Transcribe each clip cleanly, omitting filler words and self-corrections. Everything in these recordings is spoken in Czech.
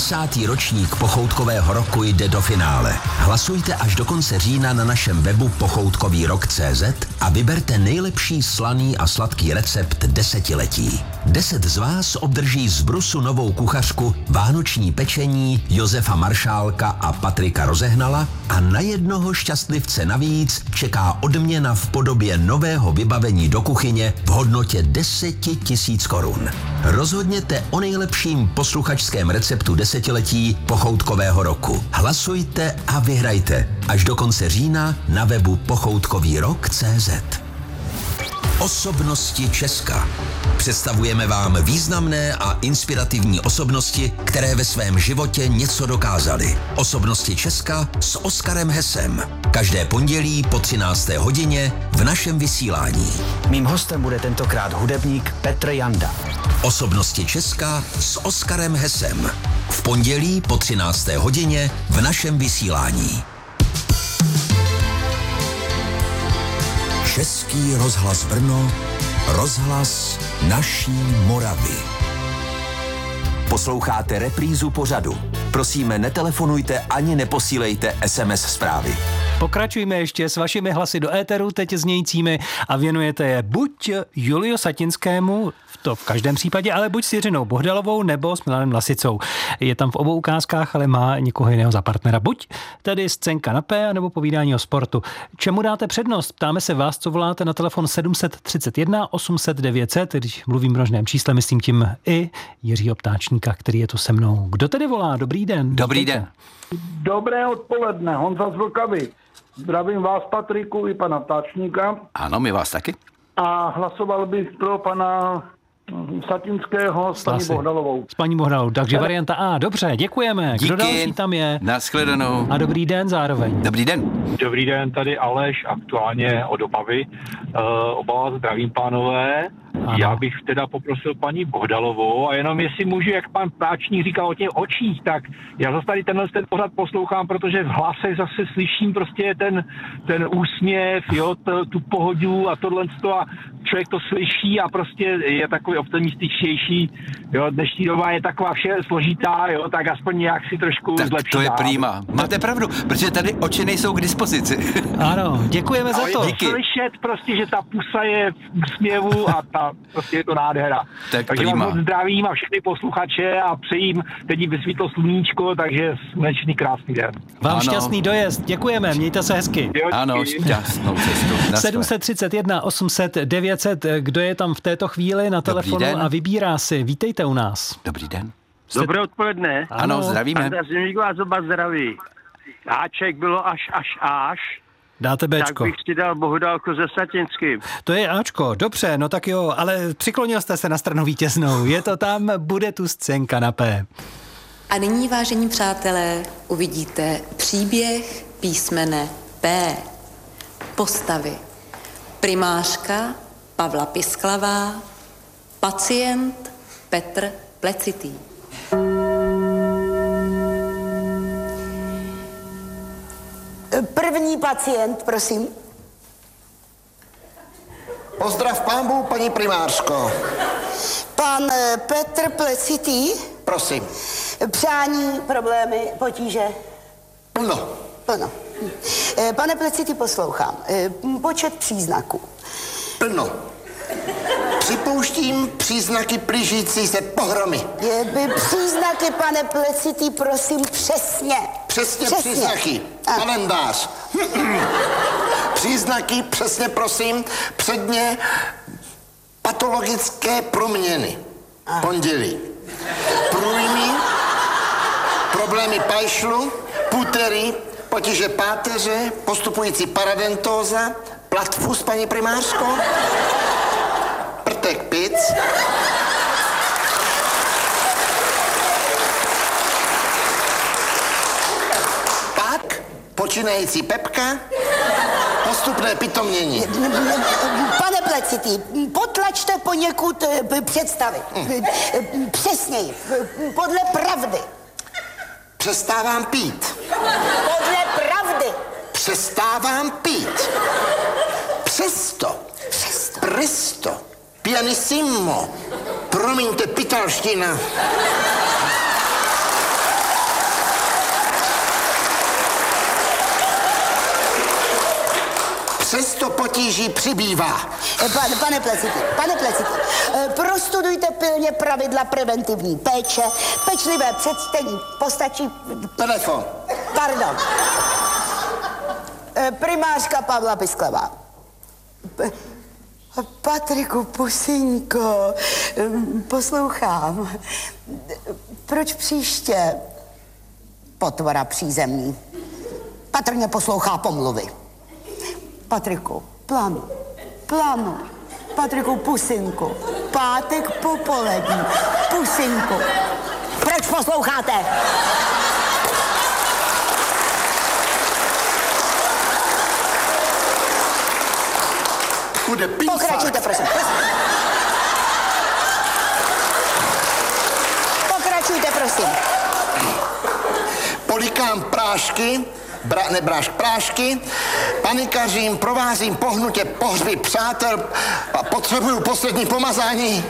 10. ročník pochoutkového roku jde do finále. Hlasujte až do konce října na našem webu pochoutkovýrok.cz a vyberte nejlepší slaný a sladký recept desetiletí. 10 z vás obdrží z Brusu novou kuchařku, vánoční pečení Josefa Maršálka a Patrika Rozehnala a na jednoho šťastlivce navíc čeká odměna v podobě nového vybavení do kuchyně v hodnotě 10 000 korun. Rozhodněte o nejlepším posluchačském receptu desetiletí pochoutkového roku. Hlasujte a vyhrajte až do konce října na webu pochoutkovýrok.cz. Osobnosti Česka. Představujeme vám významné a inspirativní osobnosti, které ve svém životě něco dokázaly. Osobnosti Česka s Oskarem Hesem. Každé pondělí po 13. hodině v našem vysílání. Mým hostem bude tentokrát hudebník Petr Janda. Osobnosti Česka s Oskarem Hesem. V pondělí po 13. hodině v našem vysílání. Český rozhlas Brno, rozhlas naší Moravy. Posloucháte reprízu pořadu. Prosíme, netelefonujte ani neposílejte SMS zprávy. Pokračujme ještě s vašimi hlasy do éteru, teď znějícími, a věnujete je buď Juliu Satinskému, to v každém případě, ale buď s Jiřinou Bohdalovou nebo s Milanem Lasicou. Je tam v obou ukázkách, ale má někoho jiného za partnera. Buď tedy scénka na P, nebo povídání o sportu. Čemu dáte přednost? Ptáme se vás, co voláte na telefon 731 800 900, když mluvím množném čísle, myslím tím i Jiřího Ptáčníka, který je tu se mnou. Kdo tedy volá? Dobrý den. Dobrý den. Dobré odpoledne, Honza z Vlkavy. Zdravím vás, Patriku, i pana Ptáčníka. Ano, my vás taky. A hlasoval bych pro pana Satinského s paní Bohdalovou. S paní Bohdalovou, takže varianta A. Dobře, děkujeme. Díky. Kdo další tam je? Nashledanou. A dobrý den zároveň. Dobrý den. Dobrý den, tady Aleš, aktuálně od Opavy. Oba vás zdravím, pánové. Ano. Já bych teda poprosil paní Bohdalovou a jenom jestli můžu, jak pan Ptáčník říkal o těch očích, tak já zase tady ten pořad poslouchám, protože v hlase zase slyším prostě ten úsměv, jo, tu pohodu a tohle a člověk to slyší a prostě je takový optimističtější, jo, dnešní doba je taková vše složitá, jo, tak aspoň nějak si trošku Tak zlepší. to je prima. Máte pravdu, protože tady oči nejsou k dispozici. Ano, děkujeme za to. Díky. Slyšet prostě, že ta pusa je v úsměvu a prostě je to nádhera. Tak Takže prima. vám moc zdravím a všechny posluchače a přejím, teď jí vysvítlo sluníčko, takže slunečný krásný den. Vám Ano. šťastný dojezd, děkujeme, mějte se hezky. Jo, Ano, díky. šťastnou cestu. Naschle. 731 800 900, kdo je tam v této chvíli na telefonu den. a vybírá si. Vítejte u nás. Dobrý den. Dobré odpoledne. Ano, zdravíme. Panda Zimník vás oba zdraví. Áček bylo až. Dáte Tak Bčko. bych si dal Bohudálku se Satinským. To je Ačko, dobře, no tak jo, ale přiklonil jste se na stranu vítěznou. Je to tam, bude tu scénka na P. A nyní, vážení přátelé, uvidíte příběh písmene P. Postavy. Primářka Pavla Pisklavá, pacient Petr Plecitý. První pacient, prosím. Pozdrav pánbů, paní primářko. Pan Petr Plecitý. Prosím. Přání, problémy, potíže. No, Plno. Pane Plecitý, poslouchám. Počet příznaků. plno. Připouštím příznaky blížící se pohromy. Příznaky, pane Plecitý, prosím, přesně. Přesně příznaky. A. Kalendář. Příznaky, přesně prosím, předně patologické proměny. Pondělí. Průjmy, problémy pajšlu, putery, potíže páteře, postupující paradentóza, platfus, paní primářko, prtek pic, pak počínající pepka, postupné pitomnění. Pane Plecitý, potlačte poněkud představy. Přesněji, podle pravdy. Přestávám pít. Podle pravdy. Přestávám pít. Přesto. Presto. Pianissimo. Promiňte, pitalština. přesto potíží přibývá. Pane Plecitý, prostudujte pilně pravidla preventivní péče, pečlivé předčtení, postačí... Telefon. Pardon. Primářka Pavla Pisklavá. Patriku, pusynko, poslouchám. Proč příště? Potvora přízemní. Patrně poslouchá pomluvy. Patriku, plánu. Patriku, pusynku. Pátek popolední. Pusynku. Proč posloucháte? Pokračujte, prosím. Pokračujte, prosím. Polikám prášky, prášky, panikařím, provázím pohnutě pohřby přátel a potřebuju poslední pomazání.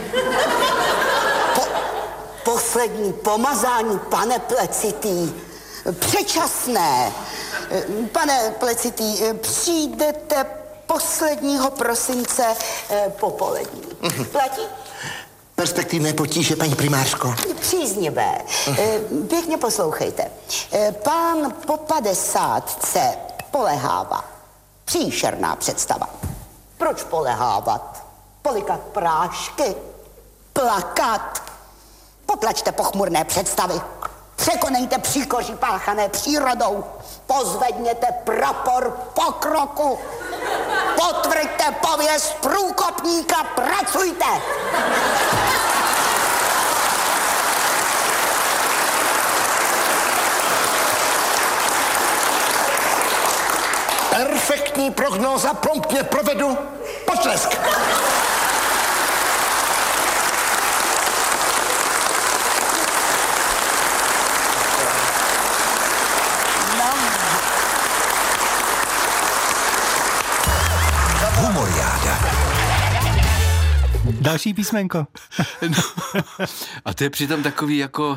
Poslední pomazání, pane Plecitý. Předčasné. Pane Plecitý, přijdete posledního prosince popolední. Platí? Perspektivné potíže, paní primářko. Příznivé. Pěkně poslouchejte. Pán po 50 polehává. Příšerná představa. Proč polehávat? Polikat prášky? Plakat? Potlačte pochmurné představy. Překonejte příkoří páchané přírodou. Pozvedněte prapor pokroku. Potvrďte pověst průkopníka. Pracujte! Perfektní prognóza, promptně provedu. Potlesk. Humoriáda. Další písmenko. No, a to je přitom takový jako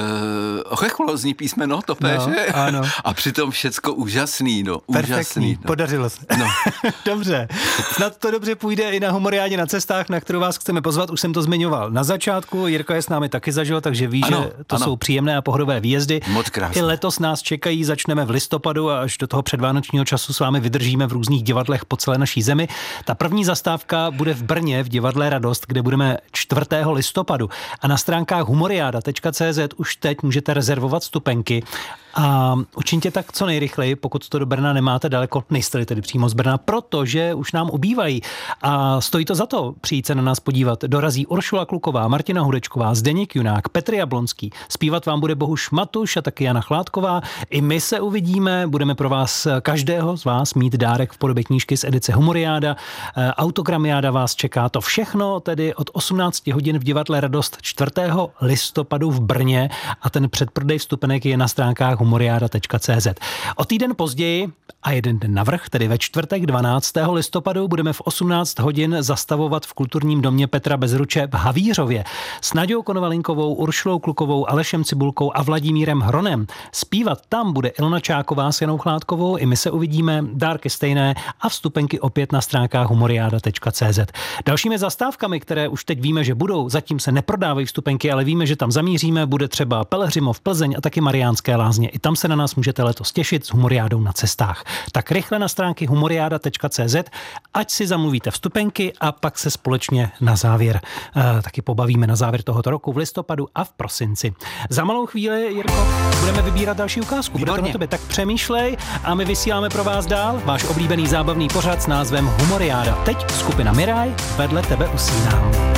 ochlozní písmeno, to péče. No, ano. A přitom všecko úžasný, no. Perfektní, Úžasný. No. podařilo se. No. Dobře. Snad to dobře půjde i na Humoriádě na cestách, na kterou vás chceme pozvat. Už jsem to zmiňoval na začátku. Jirka je s námi taky zažil, takže ví, ano, že to jsou příjemné a pohodové výjezdy. Moc krásné. I letos nás čekají, začneme v listopadu a až do toho předvánočního času s vámi vydržíme v různých divadlech po celé naší zemi. Ta první zastávka bude v Brně v divadle Radost, kde budeme 4. listopadu. A na stránkách humoriada.cz už teď můžete rezervovat vstupenky. A určitě tak co nejrychleji, pokud to do Brna nemáte daleko, nejste tedy přímo z Brna, protože už nám ubývají. A stojí to za to přijít se na nás podívat. Dorazí Uršula Kluková, Martina Hudečková, Zdeněk Junák, Petr Jablonský. Zpívat vám bude Bohuš Matuš a taky Jana Chládková. I my se uvidíme, budeme pro vás, každého z vás, mít dárek v podobě knížky z edice Humoriáda. Autogramiáda vás čeká. To všechno tedy od 18 hodin v divadle Radost 4. listopadu v Brně a ten předprodej vstupenek je na stránkách humoriada.cz. O týden později a jeden den navrch, tedy ve čtvrtek 12. listopadu, budeme v 18 hodin zastavovat v kulturním domě Petra Bezruče v Havířově s Naďou Konovalinkovou, Uršulou Klukovou, Alešem Cibulkou a Vladimírem Hronem. Zpívat tam bude Ilona Čáková s Janou Chládkovou, i my se uvidíme, dárky stejné a vstupenky opět na stránkách humoriada.cz. Dalšími zastávkami, které už teď víme, že budou, zatím se neprodávají vstupenky, ale víme, že tam zamíříme, bude třeba Pelhřimov, Plzeň a taky Mariánské Lázně. I tam se na nás můžete letos těšit s Humoriádou na cestách. Tak rychle na stránky humoriada.cz, ať si zamluvíte vstupenky a pak se společně na závěr taky pobavíme na závěr tohoto roku v listopadu a v prosinci. Za malou chvíli, Jirko, budeme vybírat další ukázku. Bude to na tebe, tak přemýšlej a my vysíláme pro vás dál váš oblíbený zábavný pořad s názvem Humoriáda. Teď skupina Miraj vedle tebe usínám.